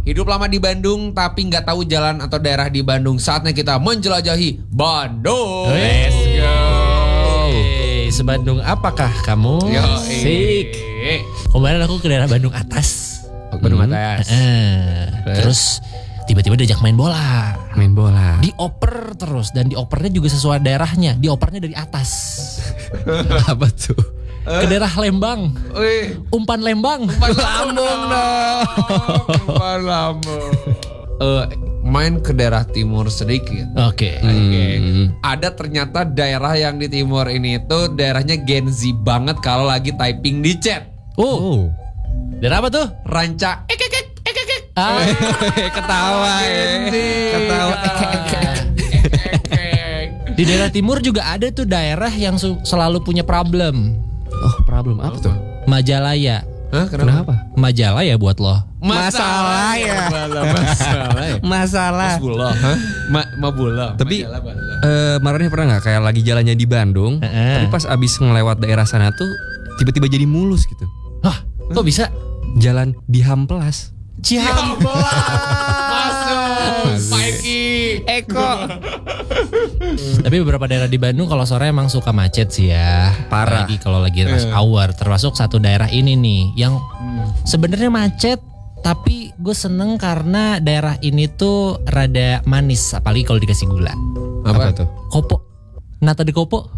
hidup lama di Bandung tapi nggak tahu jalan atau daerah di Bandung. Saatnya kita menjelajahi Bandung. Let's go. Sebandung apakah kamu? Yo, Sik. Kemarin aku ke daerah Bandung atas. Bandung atas. Terus tiba-tiba diajak main bola. Main bola. Dioper terus dan diopernya juga sesuai daerahnya. Diopernya dari atas. Apa tuh? Ke daerah Lembang. Umpan Lembang. Umpan lambung dong. Umpan lambung. Main ke daerah timur sedikit. Oke. Ada ternyata daerah yang di timur ini tuh daerahnya Gen Z banget kalau lagi typing di chat. Oh. Daerah apa tuh? Ranca. Ketawa ya. Ketawa. Di daerah timur juga ada tuh daerah yang selalu punya problem. Oh, problem apa tuh? Majalaya. Hah, kenapa? Majalaya buat lo. Masalah ya. Masalah. Masbula. Mabula. Tapi Marone pernah nggak kayak lagi jalannya di Bandung, tapi pas abis ngelewat daerah sana tuh tiba-tiba jadi mulus gitu. Hah, kok bisa? Jalan di Hamplas. Masuk. Mikey. Eko. Tapi beberapa daerah di Bandung kalau sore emang suka macet sih ya. Parah. Apalagi kalau lagi rush hour. Termasuk satu daerah ini nih yang sebenarnya macet. Tapi gue seneng karena daerah ini tuh rada manis. Apalagi kalau dikasih gula. Apa tuh? Kopo. Nata de kopo.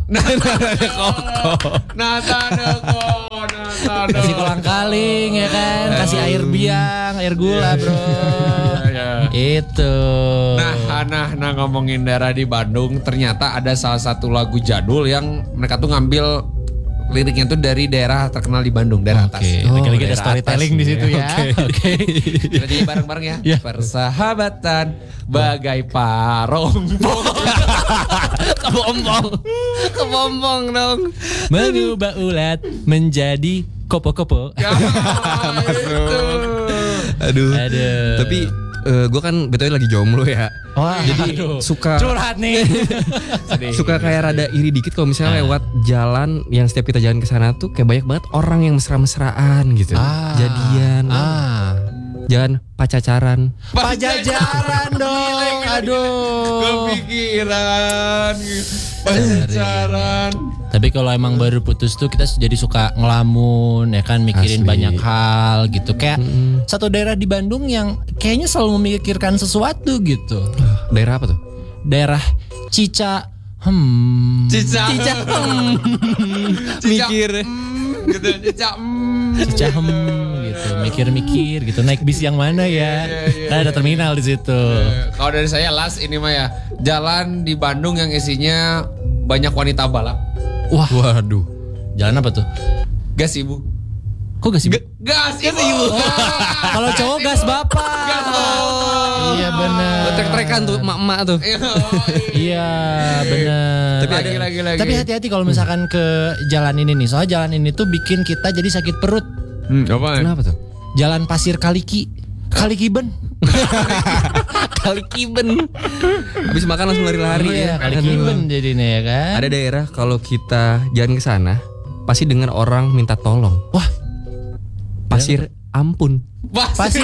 Kasih kolang kaling ya kan. Kasih air biang, air gula bro. Itu. Nah ngomongin daerah di Bandung, ternyata ada salah satu lagu jadul yang mereka tuh ngambil liriknya tuh dari daerah terkenal di Bandung, daerah atas. Lagi-lagi ada storytelling di situ ya. Oke. Kita jadi bareng-bareng ya. Persahabatan bagai parompong. Kepompong dong. Mengubah ulat menjadi kopo-kopo. Aduh. Tapi gue kan betulnya lagi jomblo ya. Wah, jadi suka curhat nih. Suka kayak rada iri dikit kalau misalnya lewat jalan yang setiap kita jalan ke sana tuh kayak banyak banget orang yang mesra-mesraan gitu. Jadian. Jangan pacacaran. Pajajaran dong. Aduh. Kepikiran. Pacaran. Tapi kalau emang baru putus tuh kita jadi suka ngelamun ya kan, mikirin banyak hal gitu. Kayak satu daerah di Bandung yang kayaknya selalu memikirkan sesuatu gitu. Daerah apa tuh? Daerah Cica. Mikir gitu. Cica gitu. Mikir-mikir gitu. Naik bis yang mana ya? Ada terminal di situ. Kalau dari saya last ini mah ya, jalan di Bandung yang isinya banyak wanita balap. Wah, waduh. Jalan apa tuh? Gas ibu. Kok gas ibu? Gas ibu. Kalau cowok gas bapak. Gas bapak. Iya benar. Trek-trekan tuh emak-emak tuh. Iya benar. Tapi Tapi hati-hati kalau misalkan ke jalan ini nih. Soalnya jalan ini tuh bikin kita jadi sakit perut. Apaan? Kenapa tuh? Jalan Pasir Kalikiben. Kalikiben. Habis makan langsung lari-lari ya. Kalikiben jadinya ya kan. Ada daerah kalau kita jalan ke sana pasti dengar orang minta tolong. Wah. Pasir ampun. Pasir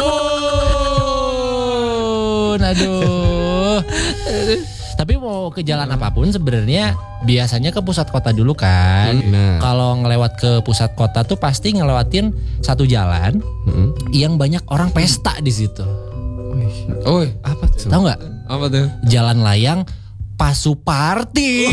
impun. Aduh. Tapi mau ke jalan apapun sebenarnya biasanya ke pusat kota dulu kan. Kalau ngelewat ke pusat kota tuh pasti ngelewatin satu jalan yang banyak orang pesta di situ. Apa tuh? Tahu nggak? Apa tuh? Jalan layang Pasuparti.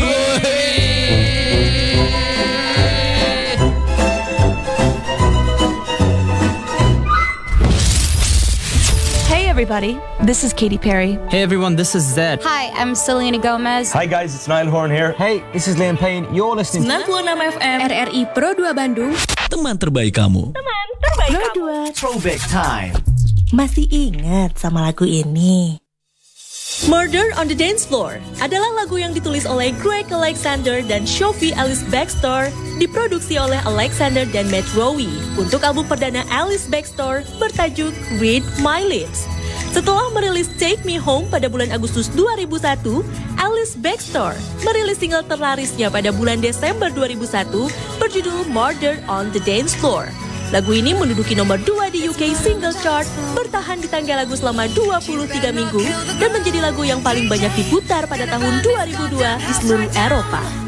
Hey everybody, this is Katy Perry. Hey everyone, this is Zed. Hi, I'm Selena Gomez. Hi guys, it's Niall Horn here. Hey, this is Liam Payne. You're listening to 96 FM RRI Pro 2 Bandung. Teman terbaik kamu. Pro 2 Throwback Time. Masih ingat sama lagu ini? Murder on the Dance Floor adalah lagu yang ditulis oleh Greg Alexander dan Sophie Alice Baxter, diproduksi oleh Alexander dan Matt Rowe untuk album perdana Alice Baxter bertajuk Read My Lips. Setelah merilis Take Me Home pada bulan Agustus 2001, Alice Baxter merilis single terlarisnya pada bulan Desember 2001 berjudul Murder on the Dance Floor. Lagu ini menduduki nomor 2 di UK Single Chart, bertahan di tangga lagu selama 23 minggu, dan menjadi lagu yang paling banyak diputar pada tahun 2002 di seluruh Eropa.